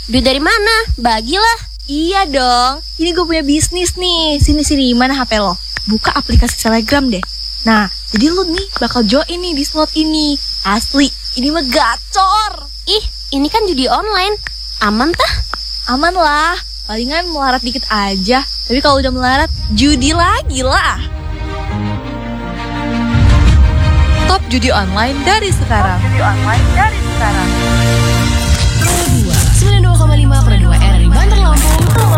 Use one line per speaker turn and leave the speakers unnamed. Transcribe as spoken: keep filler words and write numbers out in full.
Duit dari mana? Bagilah.
Iya dong, ini gue punya bisnis nih. Sini-sini, mana H P lo? Buka aplikasi Telegram deh. Nah, jadi lu nih bakal join nih di slot ini. Asli, ini mah gacor.
Ih, ini kan judi online. Aman tah?
Aman lah, palingan melarat dikit aja. Tapi kalau udah melarat, judi lagi lah.
Top judi online dari sekarang.
Judi online dari sekarang.
sembilan puluh dua koma lima per dua R R I Banter Lampung.